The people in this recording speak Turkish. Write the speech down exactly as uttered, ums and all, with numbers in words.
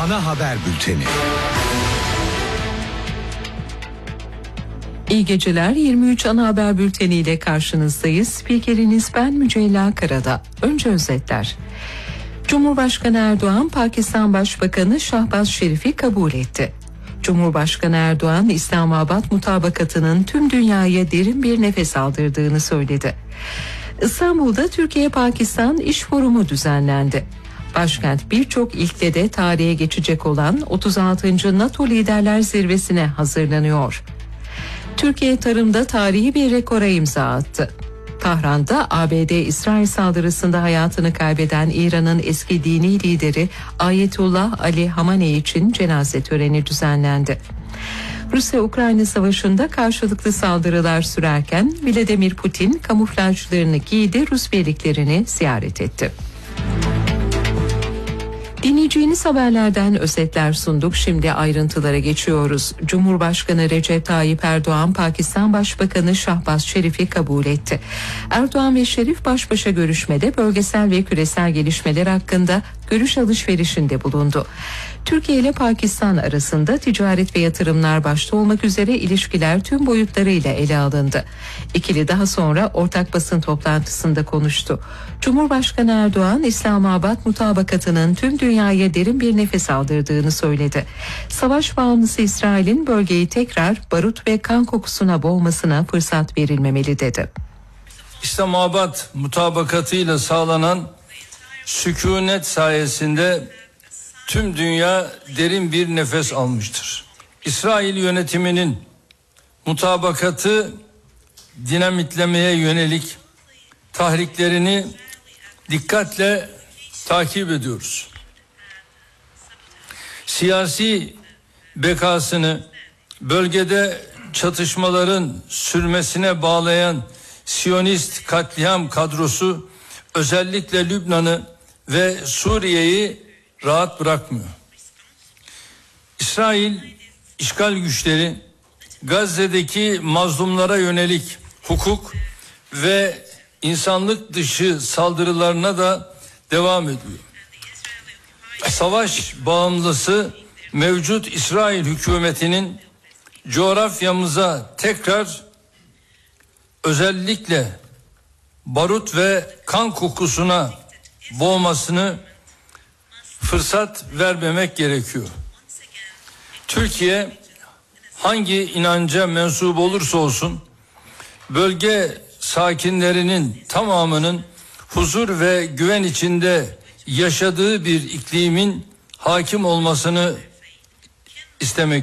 Ana Haber Bülteni. İyi geceler. yirmi üç Ana Haber Bülteni ile karşınızdayız. Spikeriniz ben Mücella Karada. Önce özetler. Cumhurbaşkanı Erdoğan, Pakistan Başbakanı Şahbaz Şerif'i kabul etti. Cumhurbaşkanı Erdoğan, İslamabad mutabakatının tüm dünyaya derin bir nefes aldırdığını söyledi. İstanbul'da Türkiye-Pakistan İş Forumu düzenlendi. Başkent birçok ilkte de tarihe geçecek olan otuz altıncı NATO Liderler Zirvesi'ne hazırlanıyor. Türkiye tarımda tarihi bir rekora imza attı. Tahran'da A B D-İsrail saldırısında hayatını kaybeden İran'ın eski dini lideri Ayetullah Ali Hamenei için cenaze töreni düzenlendi. Rusya-Ukrayna savaşında karşılıklı saldırılar sürerken Vladimir Putin kamuflajlarını giydi, Rus birliklerini ziyaret etti. Dinleyeceğiniz haberlerden özetler sunduk. Şimdi ayrıntılara geçiyoruz. Cumhurbaşkanı Recep Tayyip Erdoğan, Pakistan Başbakanı Şahbaz Şerif'i kabul etti. Erdoğan ve Şerif baş başa görüşmede bölgesel ve küresel gelişmeler hakkında görüş alışverişinde bulundu. Türkiye ile Pakistan arasında ticaret ve yatırımlar başta olmak üzere ilişkiler tüm boyutlarıyla ele alındı. İkili daha sonra ortak basın toplantısında konuştu. Cumhurbaşkanı Erdoğan, İslamabad mutabakatının tüm dünyaya derin bir nefes aldırdığını söyledi. Savaş bağımlısı İsrail'in bölgeyi tekrar barut ve kan kokusuna boğmasına fırsat verilmemeli dedi. İslamabad mutabakatıyla sağlanan sükunet sayesinde tüm dünya derin bir nefes almıştır. İsrail yönetiminin mutabakatı dinamitlemeye yönelik tahriklerini dikkatle takip ediyoruz. Siyasi bekasını bölgede çatışmaların sürmesine bağlayan Siyonist katliam kadrosu özellikle Lübnan'ı ve Suriye'yi rahat bırakmıyor. İsrail işgal güçleri Gazze'deki mazlumlara yönelik hukuk ve insanlık dışı saldırılarına da devam ediyor. Savaş bağımlısı mevcut İsrail hükümetinin coğrafyamıza tekrar özellikle barut ve kan kokusuna boğmasını fırsat vermemek gerekiyor. Türkiye hangi inanca mensup olursa olsun bölge sakinlerinin tamamının huzur ve güven içinde yaşadığı bir iklimin hakim olmasını istemek